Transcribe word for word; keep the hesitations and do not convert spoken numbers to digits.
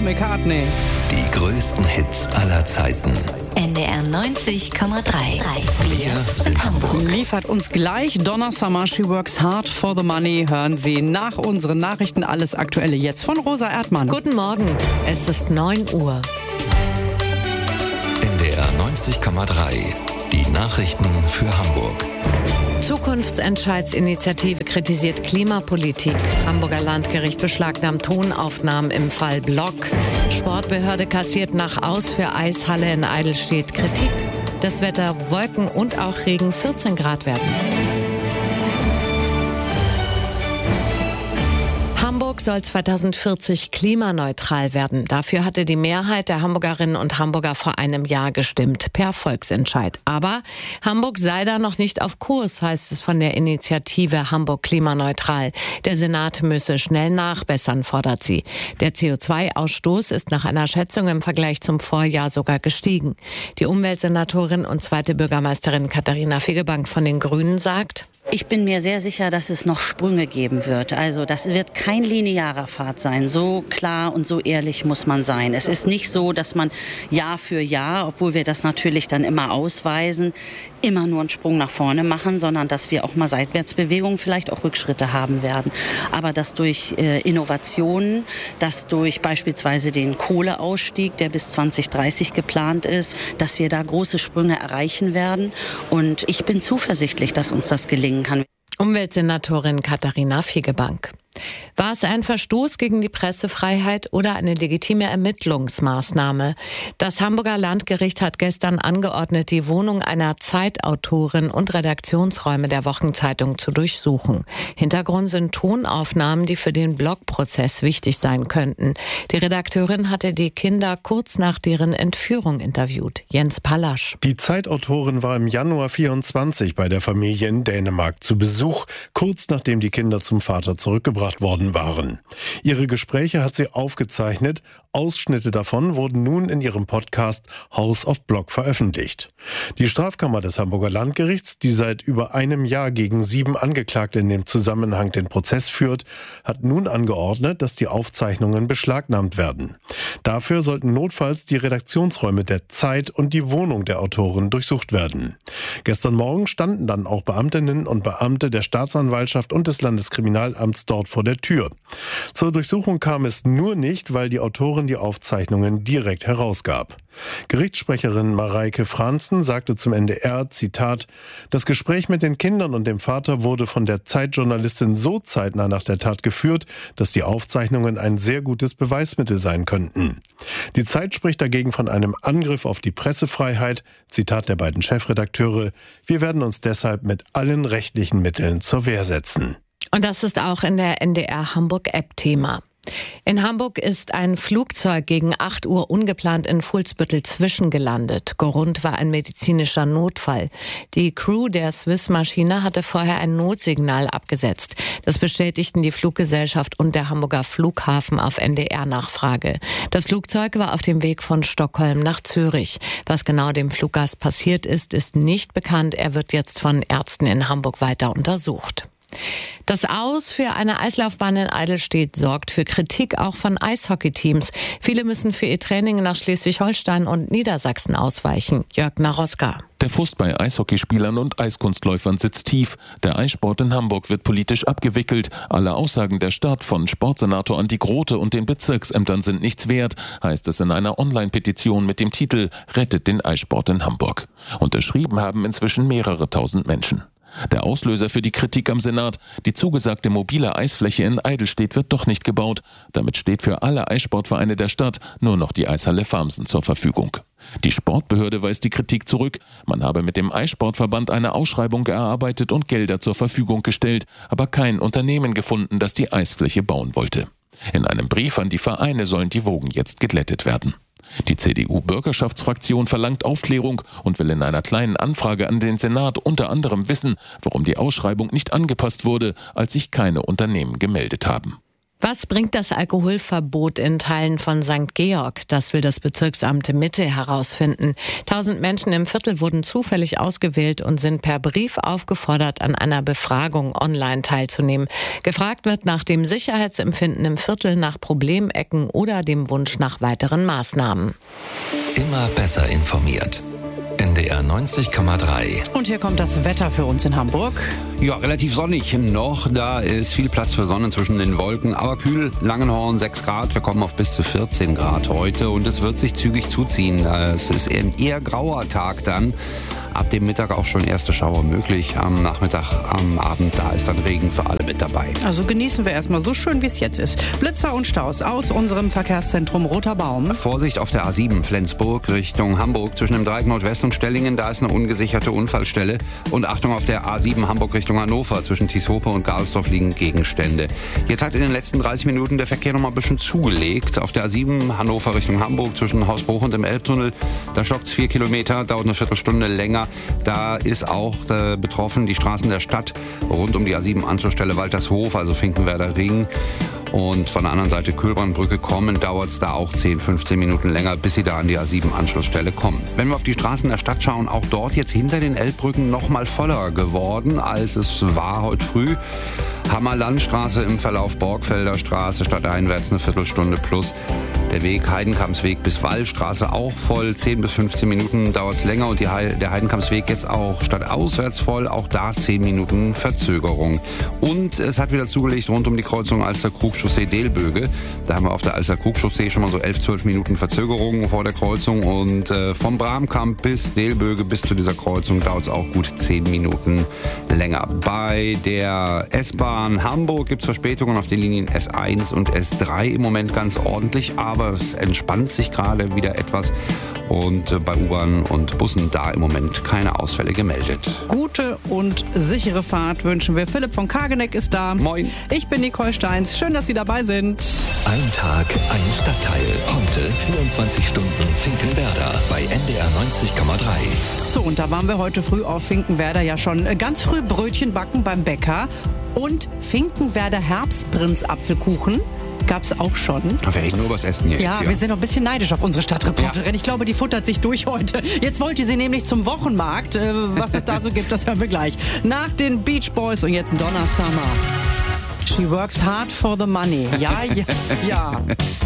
McCartney. Die größten Hits aller Zeiten. N D R neunzig Komma drei. Wir sind Hamburg. Liefert uns gleich Donna Summer, She Works Hard for the Money. Hören Sie nach unseren Nachrichten alles Aktuelle jetzt von Rosa Erdmann. Guten Morgen, es ist neun Uhr. N D R neunzig Komma drei. Die Nachrichten für Hamburg. Zukunftsentscheidsinitiative kritisiert Klimapolitik. Hamburger Landgericht beschlagnahmt Tonaufnahmen im Fall Block. Sportbehörde kassiert nach Aus für Eishalle in Eidelstedt Kritik. Das Wetter Wolken und auch Regen, vierzehn Grad werden es. Hamburg soll zweitausendvierzig klimaneutral werden. Dafür hatte die Mehrheit der Hamburgerinnen und Hamburger vor einem Jahr gestimmt, per Volksentscheid. Aber Hamburg sei da noch nicht auf Kurs, heißt es von der Initiative Hamburg klimaneutral. Der Senat müsse schnell nachbessern, fordert sie. Der C O zwei Ausstoß ist nach einer Schätzung im Vergleich zum Vorjahr sogar gestiegen. Die Umweltsenatorin und zweite Bürgermeisterin Katharina Fegebank von den Grünen sagt: Ich bin mir sehr sicher, dass es noch Sprünge geben wird. Also das wird kein linearer Pfad sein. So klar und so ehrlich muss man sein. Es ist nicht so, dass man Jahr für Jahr, obwohl wir das natürlich dann immer ausweisen, immer nur einen Sprung nach vorne machen, sondern dass wir auch mal Seitwärtsbewegungen, vielleicht auch Rückschritte haben werden. Aber dass durch äh, Innovationen, dass durch beispielsweise den Kohleausstieg, der bis zwanzig dreißig geplant ist, dass wir da große Sprünge erreichen werden. Und ich bin zuversichtlich, dass uns das gelingen kann. Umweltsenatorin Katharina Fegebank. War es ein Verstoß gegen die Pressefreiheit oder eine legitime Ermittlungsmaßnahme? Das Hamburger Landgericht hat gestern angeordnet, die Wohnung einer Zeitautorin und Redaktionsräume der Wochenzeitung zu durchsuchen. Hintergrund sind Tonaufnahmen, die für den Blogprozess wichtig sein könnten. Die Redakteurin hatte die Kinder kurz nach deren Entführung interviewt. Jens Pallasch. Die Zeitautorin war im Januar vierundzwanzig bei der Familie in Dänemark zu Besuch, kurz nachdem die Kinder zum Vater zurückgebracht worden waren. Ihre Gespräche hat sie aufgezeichnet. Ausschnitte davon wurden nun in ihrem Podcast House of Blog veröffentlicht. Die Strafkammer des Hamburger Landgerichts, die seit über einem Jahr gegen sieben Angeklagte in dem Zusammenhang den Prozess führt, hat nun angeordnet, dass die Aufzeichnungen beschlagnahmt werden. Dafür sollten notfalls die Redaktionsräume der Zeit und die Wohnung der Autorin durchsucht werden. Gestern Morgen standen dann auch Beamtinnen und Beamte der Staatsanwaltschaft und des Landeskriminalamts dort vor der Tür. Zur Durchsuchung kam es nur nicht, weil die Autorin die Aufzeichnungen direkt herausgab. Gerichtssprecherin Mareike Franzen sagte zum N D R, Zitat, das Gespräch mit den Kindern und dem Vater wurde von der Zeitjournalistin so zeitnah nach der Tat geführt, dass die Aufzeichnungen ein sehr gutes Beweismittel sein könnten. Die Zeit spricht dagegen von einem Angriff auf die Pressefreiheit, Zitat der beiden Chefredakteure, wir werden uns deshalb mit allen rechtlichen Mitteln zur Wehr setzen. Und das ist auch in der N D R Hamburg-App Thema. In Hamburg ist ein Flugzeug gegen acht Uhr ungeplant in Fuhlsbüttel zwischengelandet. Grund war ein medizinischer Notfall. Die Crew der Swiss-Maschine hatte vorher ein Notsignal abgesetzt. Das bestätigten die Fluggesellschaft und der Hamburger Flughafen auf N D R-Nachfrage. Das Flugzeug war auf dem Weg von Stockholm nach Zürich. Was genau dem Fluggast passiert ist, ist nicht bekannt. Er wird jetzt von Ärzten in Hamburg weiter untersucht. Das Aus für eine Eislaufbahn in Eidelstedt sorgt für Kritik auch von Eishockeyteams. Viele müssen für ihr Training nach Schleswig-Holstein und Niedersachsen ausweichen. Jörg Naroska. Der Frust bei Eishockeyspielern und Eiskunstläufern sitzt tief. Der Eissport in Hamburg wird politisch abgewickelt. Alle Aussagen der Stadt von Sportsenator Andi Grote und den Bezirksämtern sind nichts wert, heißt es in einer Online-Petition mit dem Titel »Rettet den Eissport in Hamburg«. Unterschrieben haben inzwischen mehrere tausend Menschen. Der Auslöser für die Kritik am Senat: Die zugesagte mobile Eisfläche in Eidelstedt wird doch nicht gebaut. Damit steht für alle Eissportvereine der Stadt nur noch die Eishalle Farmsen zur Verfügung. Die Sportbehörde weist die Kritik zurück. Man habe mit dem Eissportverband eine Ausschreibung erarbeitet und Gelder zur Verfügung gestellt, aber kein Unternehmen gefunden, das die Eisfläche bauen wollte. In einem Brief an die Vereine sollen die Wogen jetzt geglättet werden. Die C D U-Bürgerschaftsfraktion verlangt Aufklärung und will in einer kleinen Anfrage an den Senat unter anderem wissen, warum die Ausschreibung nicht angepasst wurde, als sich keine Unternehmen gemeldet haben. Was bringt das Alkoholverbot in Teilen von Sankt Georg? Das will das Bezirksamt Mitte herausfinden. Tausend Menschen im Viertel wurden zufällig ausgewählt und sind per Brief aufgefordert, an einer Befragung online teilzunehmen. Gefragt wird nach dem Sicherheitsempfinden im Viertel, nach Problemecken oder dem Wunsch nach weiteren Maßnahmen. Immer besser informiert. N D R neunzig Komma drei. Und hier kommt das Wetter für uns in Hamburg. Ja, relativ sonnig noch. Da ist viel Platz für Sonne zwischen den Wolken. Aber kühl, Langenhorn sechs Grad. Wir kommen auf bis zu vierzehn Grad heute. Und es wird sich zügig zuziehen. Es ist ein eher grauer Tag dann. Ab dem Mittag auch schon erste Schauer möglich. Am Nachmittag, am Abend, da ist dann Regen für alle mit dabei. Also genießen wir erstmal so schön, wie es jetzt ist. Blitzer und Staus aus unserem Verkehrszentrum Roter Baum. Vorsicht auf der A sieben Flensburg Richtung Hamburg zwischen dem Dreieck Nordwest und Stellingen. Da ist eine ungesicherte Unfallstelle. Und Achtung auf der A sieben Hamburg Richtung Hannover. Zwischen Tieshope und Garlsdorf liegen Gegenstände. Jetzt hat in den letzten dreißig Minuten der Verkehr noch mal ein bisschen zugelegt. Auf der A sieben Hannover Richtung Hamburg zwischen Hausbruch und dem Elbtunnel. Da stockt es vier Kilometer, dauert eine Viertelstunde länger. Da ist auch äh, betroffen die Straßen der Stadt rund um die A sieben Anschlussstelle Waltershof, also Finkenwerder Ring. Und von der anderen Seite Kühlbrandbrücke kommen, dauert es da auch zehn, fünfzehn Minuten länger, bis sie da an die A sieben Anschlussstelle kommen. Wenn wir auf die Straßen der Stadt schauen, auch dort jetzt hinter den Elbbrücken noch mal voller geworden, als es war heute früh. Hammerlandstraße im Verlauf Borgfelder Straße, stadteinwärts eine Viertelstunde plus. Der Weg Heidenkampsweg bis Wallstraße auch voll, zehn bis fünfzehn Minuten dauert es länger und die He- der Heidenkampsweg jetzt auch stadtauswärts voll, auch da zehn Minuten Verzögerung. Und es hat wieder zugelegt rund um die Kreuzung Alster-Krug-Chaussee Delböge. Da haben wir auf der Alster-Krug-Chaussee schon mal so elf, zwölf Minuten Verzögerung vor der Kreuzung und äh, vom Bramkamp bis Delböge bis zu dieser Kreuzung dauert es auch gut zehn Minuten länger. Bei der S-Bahn Hamburg gibt es Verspätungen auf den Linien S eins und S drei im Moment ganz ordentlich, aber es entspannt sich gerade wieder etwas und äh, bei U-Bahn und Bussen da im Moment keine Ausfälle gemeldet. Gute und sichere Fahrt wünschen wir. Philipp von Kageneck ist da. Moin. Ich bin Nicole Steins. Schön, dass Sie dabei sind. Ein Tag, ein Stadtteil. Heute vierundzwanzig Stunden Finkenwerder bei N D R neunzig Komma drei. So, und da waren wir heute früh auf Finkenwerder ja schon ganz früh Brötchen backen beim Bäcker. Und Finkenwerder Herbstprinz-Apfelkuchen gab's auch schon. Wir reden nur über das Essen hier. Ja, jetzt, ja, wir sind noch ein bisschen neidisch auf unsere Stadtreporterin. Ja. Ich glaube, die futtert sich durch heute. Jetzt wollte sie nämlich zum Wochenmarkt. Äh, was es da so gibt, das hören wir gleich. Nach den Beach Boys und jetzt Donna Summer. She works hard for the money. Ja, ja, ja.